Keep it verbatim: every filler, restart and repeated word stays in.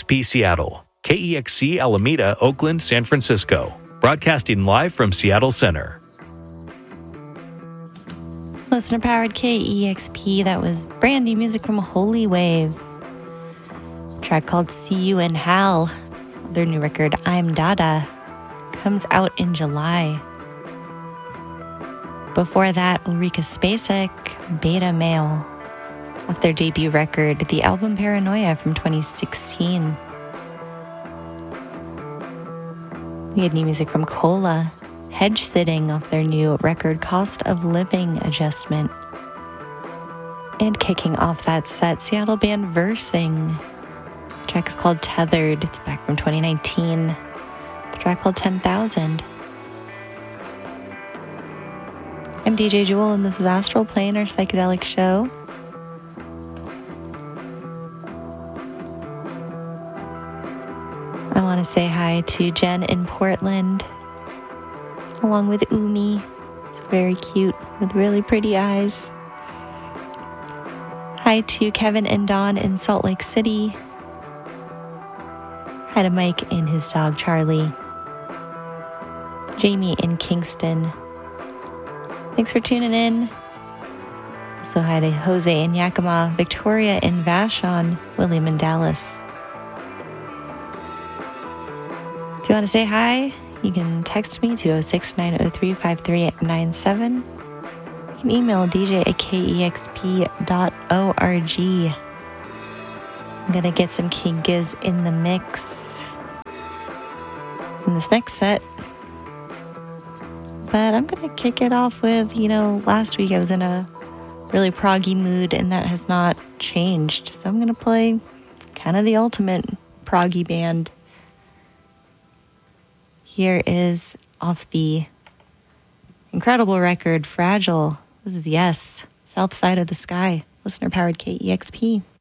P Seattle, K E X C Alameda, Oakland, San Francisco. Broadcasting live from Seattle Center. Listener-powered K E X P, that was brand new music from Holy Wave. A track called See You in Hell. Their new record, I'm Dada, comes out in July. Before that, Ulrika Spacek, Beta Male, off their debut record, the album Paranoia from twenty sixteen. We had new music from Cola, Hedge Sitting, off their new record Cost of Living Adjustment. And kicking off that set, Seattle band Versing. The track is called Tethered. It's back from twenty nineteen. The track called ten thousand. I'm D J Jewel, and this is Astral playing our psychedelic show. I want to say hi to Jen in Portland, along with Umi. It's very cute with really pretty eyes. Hi to Kevin and Dawn in Salt Lake City. Hi to Mike and his dog Charlie. Jamie in Kingston. Thanks for tuning in. Also hi to Jose in Yakima, Victoria in Vashon, William in Dallas. If you want to say hi, you can text me to oh six, nine oh three, five three eight nine seven. You can email D J at K E X P dot org. I'm going to get some King Giz in the mix in this next set. But I'm going to kick it off with, you know, last week I was in a really proggy mood, and that has not changed. So I'm going to play kind of the ultimate proggy band. Here is off the incredible record, Fragile. This is Yes, South Side of the Sky, listener-powered K E X P.